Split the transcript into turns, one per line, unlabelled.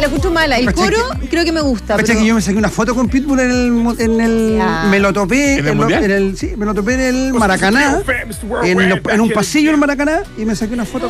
la escucho mala. El coro creo que me gusta.
Cacha que yo me saqué una foto con Pitbull me lo topé
¿En el Mundial?
me lo topé en el Maracaná, en un pasillo del Maracaná, y me saqué una foto